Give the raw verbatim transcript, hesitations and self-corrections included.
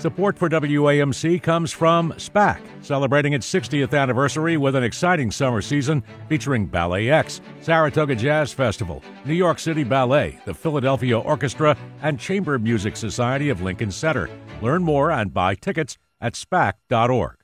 Support for W A M C comes from SPAC, celebrating its sixtieth anniversary with an exciting summer season featuring Ballet X, Saratoga Jazz Festival, New York City Ballet, the Philadelphia Orchestra, and Chamber Music Society of Lincoln Center. Learn more and buy tickets at spac dot org.